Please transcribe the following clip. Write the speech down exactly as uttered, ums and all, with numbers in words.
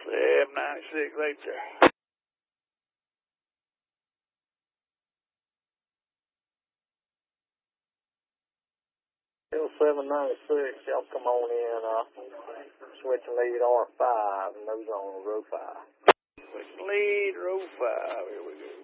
seven ninety-six, right there. seven ninety-six, y'all come on in, uh, switch lead R five, and those on row five. Switch lead, row five, here we go.